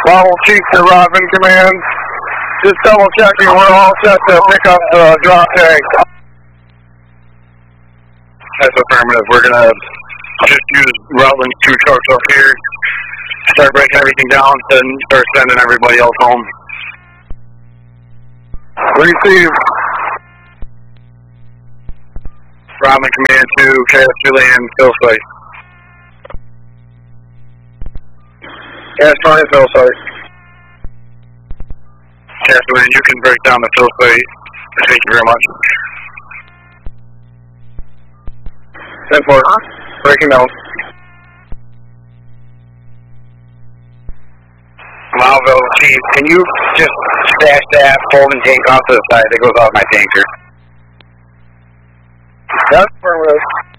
Bravo Chief to Rodman Command. Just double checking, we're all set to pick up the drop tag. That's affirmative. We're going to just use Rutland's 2 trucks up here, start breaking everything down, then start sending everybody else home. Receive. Rodman Command to Castellan fill site. Castellan fill site. Castellan, you can break down the fill site. Thank you very much. 10-4. Breaking down. Malville, Chief, can you just stash that folding tank off to the side that goes off my tanker? That's affirmative.